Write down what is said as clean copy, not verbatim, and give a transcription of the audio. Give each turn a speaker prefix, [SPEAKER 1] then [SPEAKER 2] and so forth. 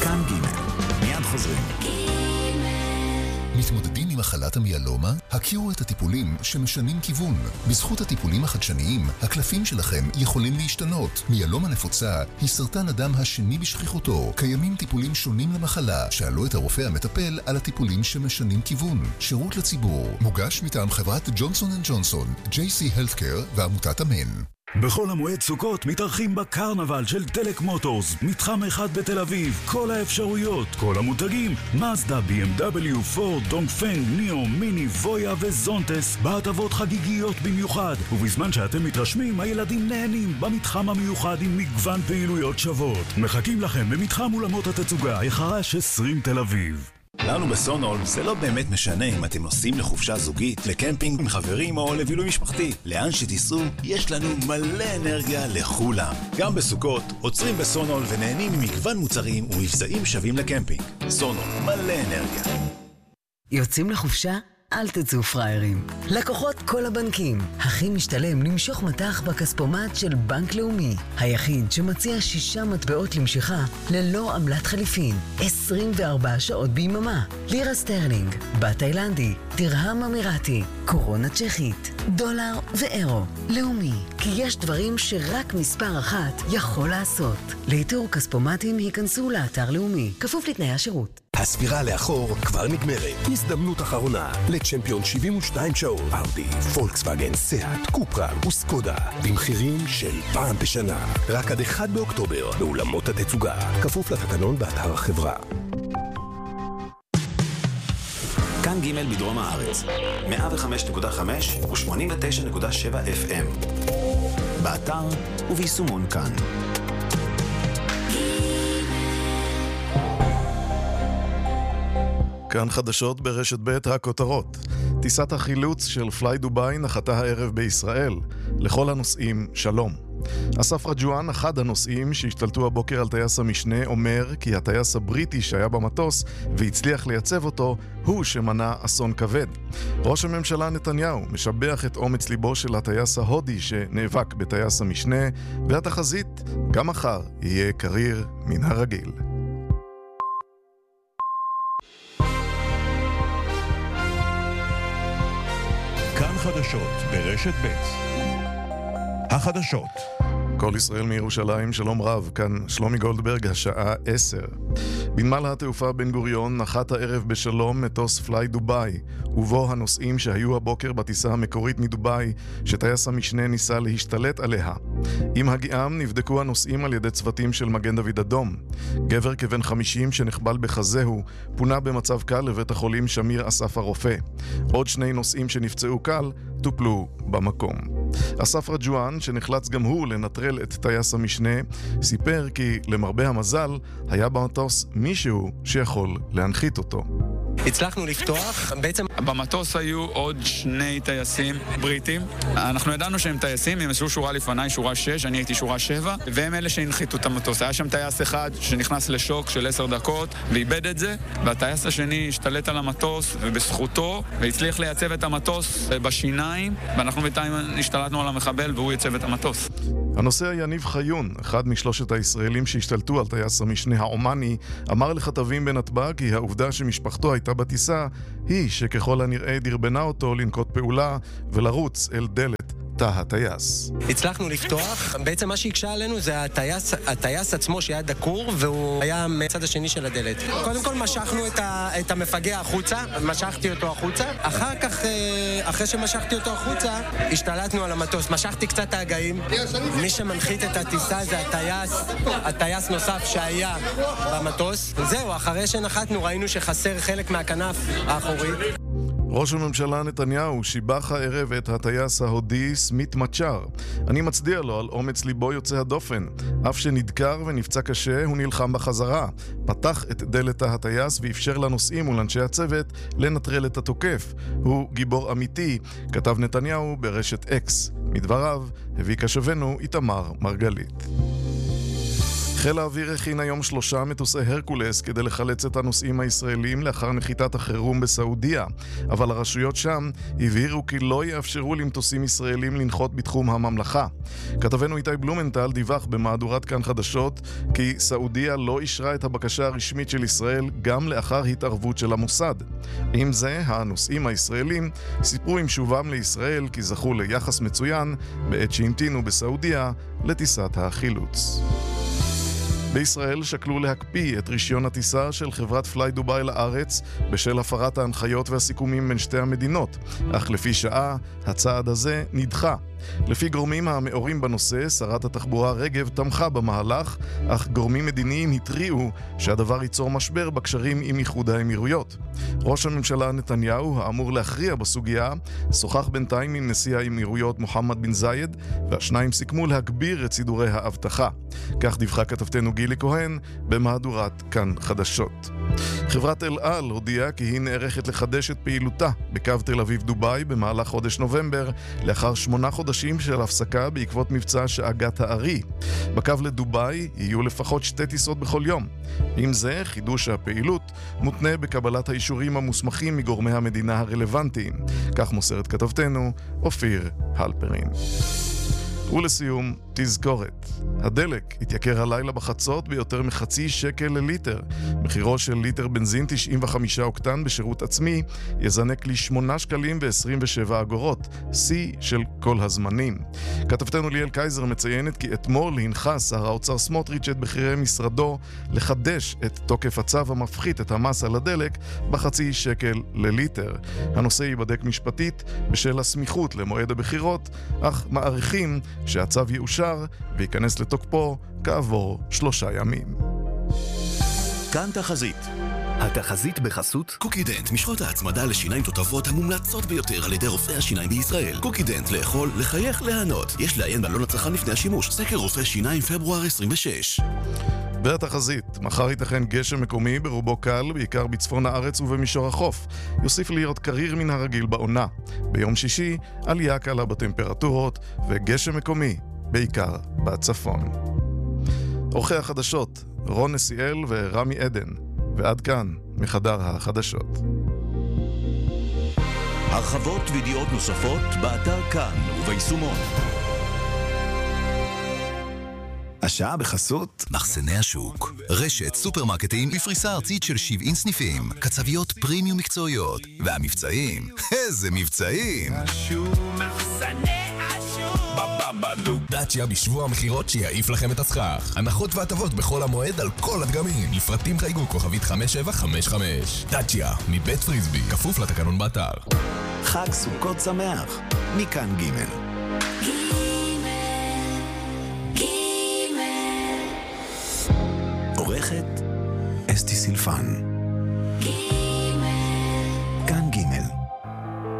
[SPEAKER 1] כאן ג' מיד חוזרים.
[SPEAKER 2] מתמודדים עם מחלת המיאלומה? הכירו את הטיפולים שמשנים כיוון. בזכות הטיפולים החדשניים, הקלפים שלכם יכולים להשתנות. מיאלומה נפוצה היא סרטן הדם השני בשכיחותו. קיימים טיפולים שונים למחלה. שאלו את הרופא המטפל על הטיפולים שמשנים כיוון. שירות לציבור. מוגש מטעם חברת ג'ונסון & ג'ונסון, JC Healthcare ועמותת אמן.
[SPEAKER 1] בכל המועד סוכות מתארחים בקרנבל של טלק מוטורס, מתחם אחד בתל אביב. כל האפשרויות, כל המותגים, מזדה, BMW, פורד, דונגפנג, ניאו, מיני, וויה וזונטס, בהטבות חגיגיות במיוחד. ובזמן שאתם מתרשמים, הילדים נהנים במתחם המיוחד עם מגוון פעילויות שוות. מחכים לכם במתחם אולמות התצוגה, החרש 20 תל אביב.
[SPEAKER 3] לנו בסונול זה לא באמת משנה אם אתם נוסעים לחופשה זוגית, לקמפינג עם חברים או לבילוי משפחתי. לאן שתיסעו, יש לנו מלא אנרגיה לכולם. גם בסוכות, עוצרים בסונול ונהנים ממגוון מוצרים ומבצעים שווים לקמפינג. סונול, מלא אנרגיה.
[SPEAKER 4] יוצאים לחופשה? אל תצאו פריירים. לקוחות כל הבנקים. הכי משתלם למשוך מטח בכספומט של בנק לאומי. היחיד שמציע 6 מטבעות למשיכה ללא עמלת חליפין. 24 שעות ביממה. לירה סטרלינג, בת תאילנדי, דרהם אמירתי, קורונה צ'כית, דולר ואירו. לאומי, כי יש דברים שרק מספר אחת יכול לעשות. לאיתור כספומטים היכנסו לאתר לאומי. כפוף לתנאי השירות.
[SPEAKER 5] הספירה לאחור כבר נגמרת. הזדמנות אחרונה לצ'מפיון 72 שעות. אאודי, פולקסווגן, סיאט, קופרה וסקודה במחירים של פעם בשנה. רק עד 1 באוקטובר באולמות התצוגה. כפוף לתקנון באתר החברה.
[SPEAKER 1] כאן ג' בדרום הארץ 105.5 ו-89.7 FM באתר וביישומון כאן.
[SPEAKER 6] כאן חדשות ברשת ב' הכותרות. טיסת החילוץ של פליי דוביי נחתה הערב בישראל. לכל הנוסעים שלום. אסף רג'ואן, אחד הנוסעים שהשתלטו הבוקר על טייס המשנה, אומר כי הטייס הבריטי שהיה במטוס והצליח לייצב אותו הוא שמנע אסון כבד. ראש הממשלה נתניהו משבח את אומץ ליבו של הטייס ההודי שנאבק בטייס המשנה, והתחזית גם מחר יהיה קריר מן הרגיל.
[SPEAKER 1] כאן חדשות ברשת ב' החדשות.
[SPEAKER 6] כל ישראל מירושלים, שלום רב, כאן שלומי גולדברג, השעה 10. בנמל התעופה בן גוריון נחת הערב בשלום מטוס פליי דוביי, ובו הנוסעים שהיו הבוקר בטיסה המקורית מדוביי, שטייס המשנה ניסה להשתלט עליה. עם הגיעם נבדקו הנוסעים על ידי צוותים של מגן דוד אדום. גבר כבן 50 שנחבל בחזהו פונה במצב קל לבית החולים שמיר אסף הרופא. עוד 2 נוסעים שנפצעו קל טופלו במקום. אסף רג'ואן, שנחלץ גם הוא לנטרל את טייס המשנה, סיפר כי למרבה המזל היה במטוס מישהו שיכול להנחית אותו.
[SPEAKER 7] הצלחנו לפתוח, בעצם במטוס היו עוד 2 טייסים בריטים. אנחנו ידענו שהם טייסים, הם ישבו שורה לפניי, שורה 6, אני הייתי שורה 7, והם אלה שהנחיתו את המטוס. היה שם טייס אחד שנכנס לשוק של 10 דקות ואיבד את זה, והטייס השני השתלט על המטוס ובזכותו, והצליח לייצב את המטוס בשיניים, ואנחנו בינתיים השתלטנו על המחבל והוא ייצב את המטוס.
[SPEAKER 6] הנוסע יניב חיון, אחד מ3 הישראלים שהשתלטו על טייס המשנה העומני, אמר לכתבים בנתב"ג כי העובדה שמשפחתו הייתה בטיסה היא שככל הנראה דרבנה אותו לנקוט פעולה ולרוץ אל דלת תא הטייס.
[SPEAKER 7] הצלחנו לפתוח, בעצם מה שהקשה עלינו זה הטייס עצמו שהיה דקור והוא היה מצד השני של הדלת. קודם כל משכנו את המפגע החוצה, משכתי אותו החוצה, אחר כך, אחרי שמשכתי אותו החוצה, השתלטנו על המטוס, משכתי קצת ההגאים. מי שמנחית את הטיסה זה הטייס נוסף שהיה במטוס. זהו, אחרי שנחתנו ראינו שחסר חלק מהכנף האחורי.
[SPEAKER 6] ראש הממשלה נתניהו שיבח הערב את הטייס ההודי סמית מצ'ר. אני מצדיע לו על אומץ ליבו יוצא הדופן. אף שנדקר ונפצע קשה, הוא נלחם בחזרה. פתח את דלת הטייס ואפשר לנוסעים ולאנשי הצוות לנטרל את התוקף. הוא גיבור אמיתי, כתב נתניהו ברשת אקס. מדבריו הביא קשבנו איתמר מרגלית. חיל האוויר הכין היום 3 מטוסי הרקולס כדי לחלץ את הנוסעים הישראלים לאחר נחיתת החירום בסעודיה, אבל הרשויות שם הבהירו כי לא יאפשרו למטוסים ישראלים לנחות בתחום הממלכה. כתבנו איתי בלומנטל דיווח במהדורת כאן חדשות כי סעודיה לא אישרה את הבקשה הרשמית של ישראל גם לאחר התערבות של המוסד. עם זה, הנוסעים הישראלים סיפרו עם שובם לישראל כי זכו ליחס מצוין בעת שהמתינו בסעודיה לטיסת החילוץ. בישראל שקלו להקפיא את רישיון הטיסה של חברת פליי דובאי לארץ בשל הפרת ההנחיות והסיכומים בין שתי המדינות, אך לפי שעה הצעד הזה נדחה. לפי גורמים המאורים בנושא, שרת התחבורה רגב תמכה במהלך, אך גורמים מדיניים התריעו שהדבר ייצור משבר בקשרים עם איחוד האמירויות. ראש הממשלה נתניהו, האמור להכריע בסוגיה, שוחח בינתיים עם נשיא האמירויות מוחמד בן זייד, והשניים סיכמו להגביר את סידורי האבטחה. כך דיווחה כתבתנו גילי כהן במהדורת כאן חדשות. חברת אל על הודיעה כי היא נערכת לחדש את פעילותה בקו תל אביב דובאי במהלך חודש נובמבר, לאחר 8 חודשים של הפסקה בעקבות מבצע שאגת הארי. בקו לדובאי יהיו לפחות 2 טיסות בכל יום. עם זה, חידוש הפעילות מותנה בקבלת האישורים המוסמכים מגורמי המדינה הרלוונטיים. כך מוסרת כתבתנו אופיר הלפרין. ולסיום, תזכורת. הדלק התייקר הלילה בחצות ביותר מחצי שקל לליטר. מחירו של ליטר בנזין 95 אוקטן בשירות עצמי יזנק ל8 שקלים ו27 אגורות, שיא של כל הזמנים. כתבתנו ליאל קייזר מציינת כי אתמול הנחה שר האוצר סמוטריץ' את בכירי משרדו לחדש את תוקף הצו המפחית את המס על הדלק בחצי שקל לליטר. הנושא ייבדק משפטית בשל הסמיכות למועד הבחירות, אך מעריכים שהצו יאושר וייכנס לתוקפו כעבור 3 ימים.
[SPEAKER 3] כאן תחזית.
[SPEAKER 5] התחזית בחסות
[SPEAKER 8] קוקידנט, משחות ההצמדה לשיניים תותבות המומלצות ביותר על ידי רופאי השיניים בישראל. קוקידנט, לאכול, לחייך, ליהנות. יש לעיין בעלון הצרכן לפני השימוש. סקר רופאי שיניים פברואר 26.
[SPEAKER 6] והתחזית, מחר ייתכן גשם מקומי ברובו קל, בעיקר בצפון הארץ ובמישור החוף. יוסיף להיות קריר מן הרגיל בעונה. ביום שישי, עלייה קלה בטמפרטורות וגשם מקומי, בעיקר בצפון. עורכי החדשות, רון נסיאל ורמי עדן. ועד כאן, מחדר החדשות.
[SPEAKER 3] הרחבות וידיעות נוספות באתר כאן וביישומון.
[SPEAKER 8] השעה בחסות מחסני השוק, רשת סופרמרקטים בפריסה ארצית של 70 סניפים, קצביות פרימיום מקצועיות, והמבצעים, איזה מבצעים! דאצ'יה בשבוע המחירות שיעיף לכם את הסכך. הנחות והטבות בכל המועד על כל הדגמים. לפרטים חייגו כוכבית 5755. דאצ'יה, מבית פריסבי, כפוף לתקנון באתר.
[SPEAKER 3] חג סוכות שמח, מכאן ג' עורכת אסתי סילפן.